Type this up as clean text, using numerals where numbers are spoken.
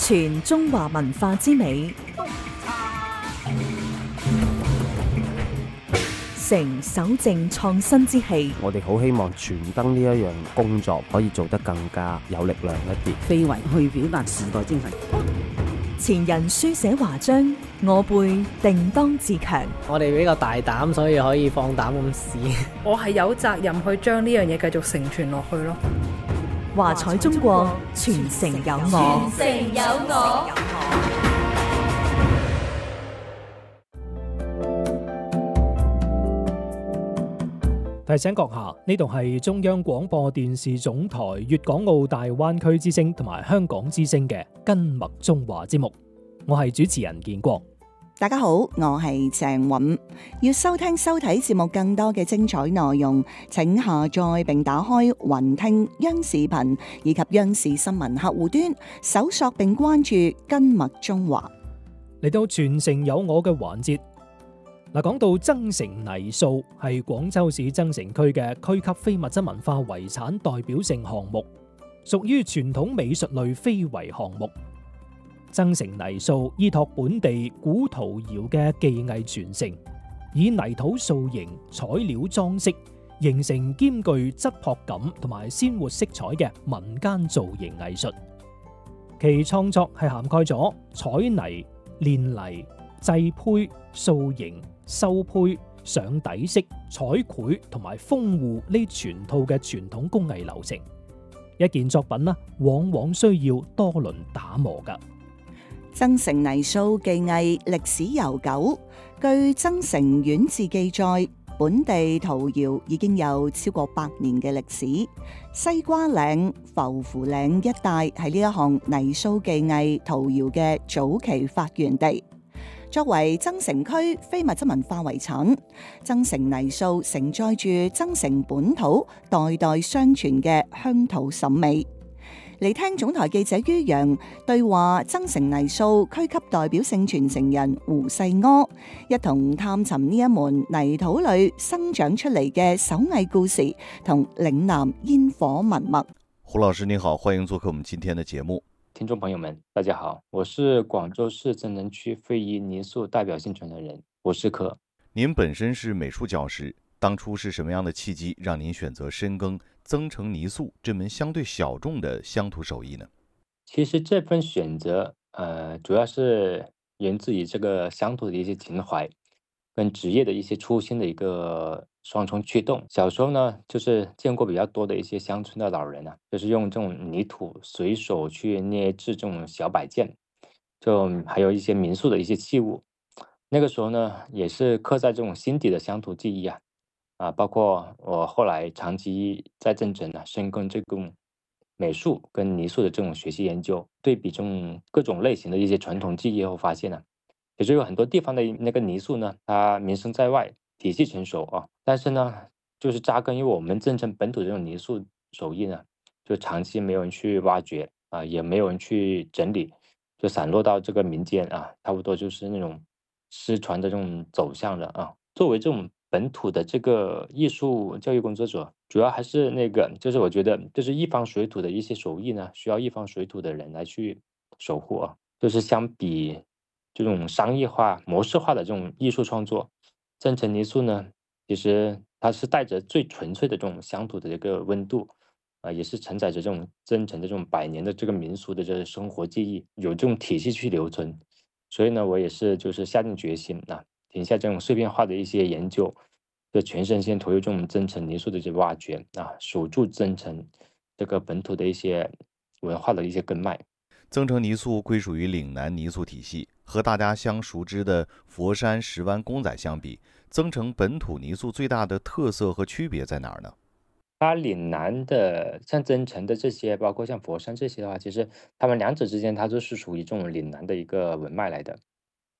全中華文化之美，承守正創新之氣。 我哋好希望傳燈呢一樣工作可以做得更加有力量一啲， 非遺去表達時代精神。 前人書寫華章，我輩定當自強。 我哋比較大膽，所以可以放膽咁試。 我係有責任去將呢樣嘢繼續承傳落去咯。 華彩中國，傳承有我。 傳承有我。 提醒閣下，呢度係中央廣播電視總台粵港澳大灣區之聲同埋香港之聲嘅跟麥中華節目，我係主持人建國。 大家好，我係鄭韻。要收聽收睇節目更多嘅精彩內容，請下載並打開雲聽央視頻以及央視新聞客戶端，搜索並關注跟麥中華。 嚟到傳承有我嘅環節。嗱，講到增城泥塑係廣州市增城區嘅區級非物質文化遺產代表性項目，屬於傳統美術類非遺項目。增城泥塑依託本地古陶窯嘅技藝傳承，以泥土塑形、彩料裝飾，形成兼具質樸感同埋鮮活色彩嘅民間造型藝術。其創作係涵蓋咗彩泥、煉泥、製胚、塑形、收胚、上底色、彩繪同埋封戶呢全套嘅傳統工藝流程。一件作品呢，往往需要多輪打磨㗎。 增城泥塑技藝歷史悠久，據增城縣志記載，本地陶窯已經有超過100年嘅歷史。西瓜嶺、浮湖嶺一帶係呢一項泥塑技藝陶窯嘅早期發源地。作為增城區非物質文化遺產，增城泥塑承載住增城本土代代相傳嘅鄉土審美。嚟聽總台記者于洋對話增城泥塑區級代表性傳承人胡世柯，一同探尋呢一門泥土裏生長出嚟嘅手藝故事同嶺南煙火文物。 胡老師您好，歡迎做客我們今天的節目。 聽眾朋友們大家好，我是廣州市增城區非遺泥塑代表性傳承人胡世柯。 您本身是美術教師，當初是什麼樣的契機讓您選擇深耕增城泥塑這門相對小眾的鄉土手藝呢？ 其實這份選擇主要是源自於這個鄉土的一些情懷跟職業的一些初心的一個雙重驅動。小時候呢，就是見過比較多的一些鄉村的老人啊，就是用這種泥土隨手去捏製這種小擺件，就還有一些民宿的一些器物。那個時候呢，也是刻在這種心底的鄉土記憶啊，包括我後來長期在增城呢，深耕這種美術跟泥塑的這種學習研究，對比這種各種類型的一些傳統技藝後，發現呢，其實有很多地方的那個泥塑呢，它名聲在外，體系成熟啊，但是呢，就是扎根於我們增城本土的這種泥塑手藝呢，就長期沒有人去挖掘啊，也沒有人去整理，就散落到這個民間啊，差不多就是那種失傳的這種走向了啊。作為這種本土的這個藝術教育工作者，主要還是那個，就是我覺得，就是一方水土的一些手藝呢，需要一方水土的人來去守護啊。就是相比這種商業化、模式化的這種藝術創作，增城泥塑呢，其實它是帶着最純粹的這種鄉土的這個溫度啊，也是承載着這種增城的這種100年的這個民俗的這個生活記憶，有這種體系去留存。所以呢，我也是就是下定決心啊，停下這種碎片化的一些研究，就全身心投入這種增城泥塑的這個挖掘啊，守住增城這個本土的一些文化的一些根脈。 增城泥塑歸屬於嶺南泥塑體系，和大家相熟知的佛山石灣公仔相比，增城本土泥塑最大的特色和區別在哪兒呢？ 它嶺南的像增城的這些，包括像佛山這些的話，其實他們兩者之間，它都是屬於這種嶺南的一個文脈來的。